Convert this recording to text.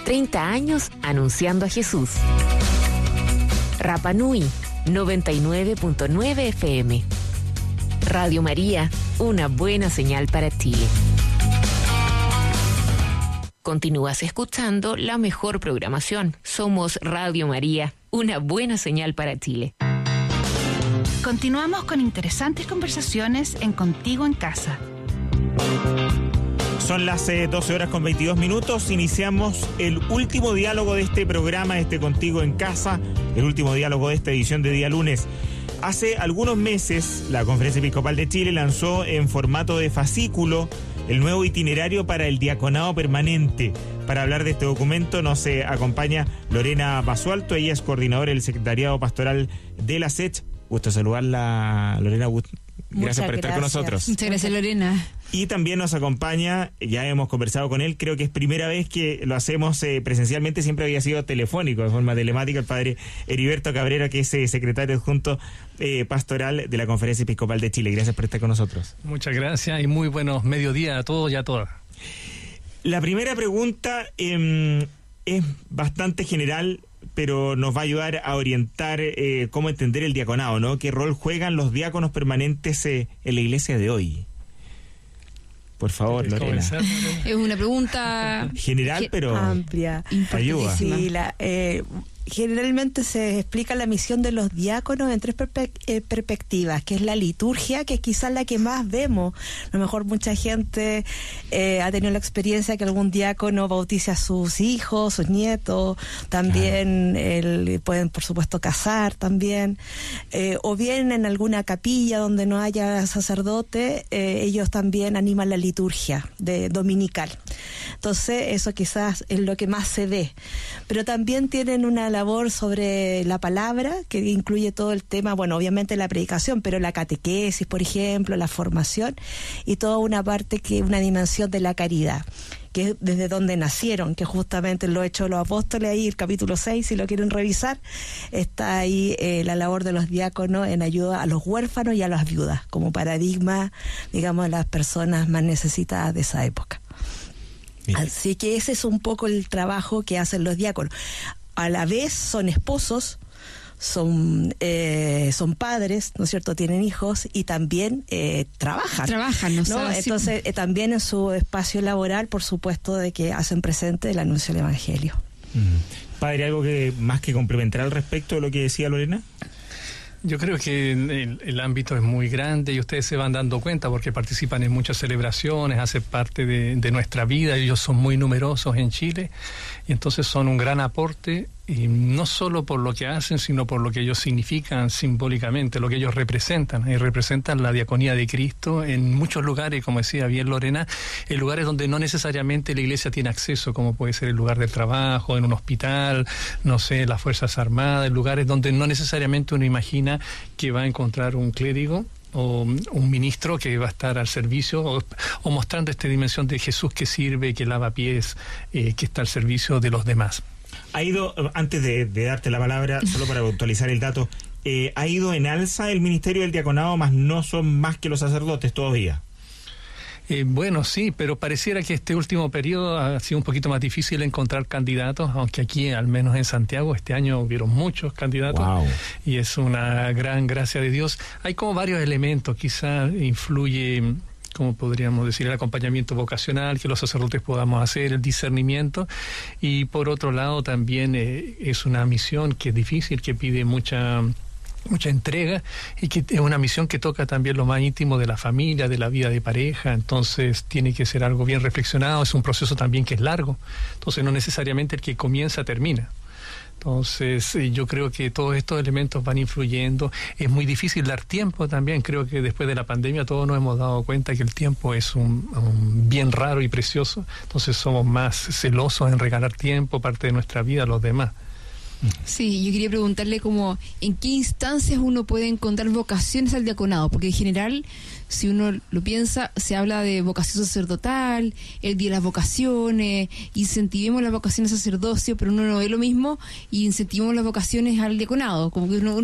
30 años anunciando a Jesús. Rapa Nui, 99.9 FM. Radio María, una buena señal para Chile. Continúas escuchando la mejor programación. Somos Radio María, una buena señal para Chile. Continuamos con interesantes conversaciones en Contigo en Casa. Son las 12 horas con 22 minutos. Iniciamos el último diálogo de este programa, Contigo en Casa, el último diálogo de esta edición de día lunes. Hace algunos meses, la Conferencia Episcopal de Chile lanzó en formato de fascículo el nuevo itinerario para el diaconado permanente. Para hablar de este documento nos acompaña Lorena Basualto. Ella es coordinadora del Secretariado Pastoral de la SECH. Gusto saludarla, Lorena. Gracias por estar con nosotros. Muchas gracias, Lorena. Y también nos acompaña, ya hemos conversado con él, creo que es primera vez que lo hacemos presencialmente, siempre había sido telefónico, de forma telemática, el padre Heriberto Cabrera, que es secretario adjunto pastoral de la Conferencia Episcopal de Chile. Gracias por estar con nosotros. Muchas gracias y muy buenos mediodía a todos y a todas. La primera pregunta es bastante general, pero nos va a ayudar a orientar cómo entender el diaconado, ¿no? ¿Qué rol juegan los diáconos permanentes en la iglesia de hoy? Por favor, Lorena. Es una pregunta general, pero amplia. Ayuda. Sí, generalmente se explica la misión de los diáconos en tres perspectivas, que es la liturgia, que es quizás la que más vemos. A lo mejor mucha gente ha tenido la experiencia que algún diácono bautice a sus hijos, sus nietos, también pueden, por supuesto, casar también, o bien en alguna capilla donde no haya sacerdote, ellos también animan la liturgia dominical. Entonces, eso quizás es lo que más se ve. Pero también tienen una labor sobre la palabra, que incluye todo el tema, bueno, obviamente la predicación, pero la catequesis, por ejemplo, la formación, y toda una parte una dimensión de la caridad, que es desde donde nacieron, que justamente lo Hechos de los Apóstoles, ahí el capítulo 6, si lo quieren revisar, está ahí la labor de los diáconos en ayuda a los huérfanos y a las viudas, como paradigma, digamos, de las personas más necesitadas de esa época. Bien. Así que ese es un poco el trabajo que hacen los diáconos. A la vez son esposos, son padres, ¿no es cierto?, tienen hijos y también trabajan, ¿no? Entonces también en su espacio laboral, por supuesto, de que hacen presente el anuncio del Evangelio. Padre, ¿algo que más que complementar al respecto de lo que decía Lorena? Yo creo que el ámbito es muy grande y ustedes se van dando cuenta porque participan en muchas celebraciones, hacen parte de nuestra vida. Ellos son muy numerosos en Chile y entonces son un gran aporte, y no solo por lo que hacen, sino por lo que ellos significan simbólicamente, lo que ellos representan. Y representan la diaconía de Cristo en muchos lugares, como decía bien Lorena, en lugares donde no necesariamente la iglesia tiene acceso, como puede ser el lugar del trabajo, en un hospital, no sé, las Fuerzas Armadas, en lugares donde no necesariamente uno imagina que va a encontrar un clérigo o un ministro que va a estar al servicio o mostrando esta dimensión de Jesús que sirve, que lava pies, que está al servicio de los demás. Ha ido, antes de darte la palabra, solo para actualizar el dato, ha ido en alza el ministerio del diaconado, más no son más que los sacerdotes todavía. Bueno, sí, pero pareciera que este último periodo ha sido un poquito más difícil encontrar candidatos, aunque aquí, al menos en Santiago, este año hubieron muchos candidatos. Wow. Y es una gran gracia de Dios. Hay como varios elementos, quizá influye, como podríamos decir, el acompañamiento vocacional que los sacerdotes podamos hacer, el discernimiento, y por otro lado también es una misión que es difícil, que pide mucha entrega, y que es una misión que toca también lo más íntimo de la familia, de la vida de pareja. Entonces tiene que ser algo bien reflexionado, es un proceso también que es largo, entonces no necesariamente el que comienza termina. Entonces yo creo que todos estos elementos van influyendo. Es muy difícil dar tiempo también. Creo que después de la pandemia todos nos hemos dado cuenta que el tiempo es un bien raro y precioso. Entonces somos más celosos en regalar tiempo, parte de nuestra vida, a los demás. Sí, yo quería preguntarle como en qué instancias uno puede encontrar vocaciones al diaconado, porque en general, si uno lo piensa, se habla de vocación sacerdotal, el día de las vocaciones, incentivemos las vocaciones al sacerdocio, pero uno no ve lo mismo y incentivemos las vocaciones al diaconado, como que uno